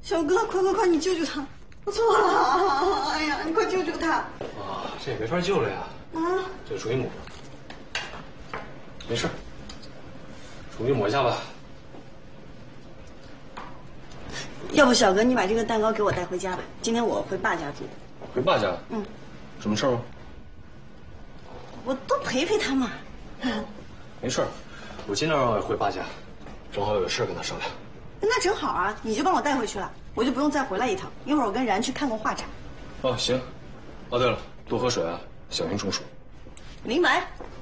小哥，快，你救救他！我错了，哎呀，你快救救他！ 啊，这也没法救了呀。啊，这属于抹，没事，属于抹一下吧。 要不小哥，你把这个蛋糕给我带回家吧，今天我回爸家住。 回爸家？ 嗯。 什么事儿吗？ 我多陪陪他嘛。 没事儿，我今天回爸家，正好有个事儿跟他商量。 那正好啊，你就帮我带回去了，我就不用再回来一趟。一会儿我跟然去看个画展。 哦，行。哦，对了，多喝水啊，小心中暑。 明白。